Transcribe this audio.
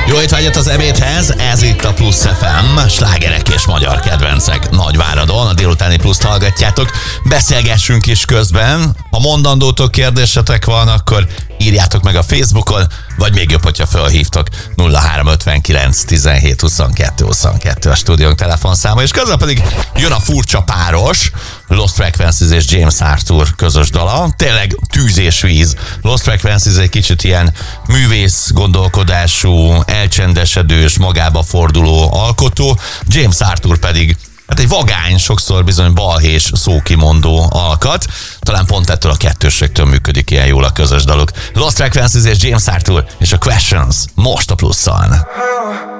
Jó étvágyat az ebédhez, ez itt a Plusz FM, slágerek és magyar kedvencek Nagyváradon, a délutáni Pluszt hallgatjátok, beszélgessünk is közben, ha mondandótok, kérdésetek van, akkor írjátok meg a Facebookon, vagy még jobb, hogyha felhívtok 0359 17 22 22 a stúdiónk telefonszáma, és közben pedig jön a furcsa páros, Lost Frequencies és James Arthur közös dala, tényleg tűz és víz. Lost Frequencies egy kicsit ilyen művész gondolkodású, elcsendesedős, magába forduló alkotó, James Arthur pedig hát egy vagány, sokszor bizony balhés szókimondó alkat. Talán pont ettől a kettősségtől működik ilyen jól a közös daluk. Lost Frequencies és James Arthur és a Questions most a Pluszon.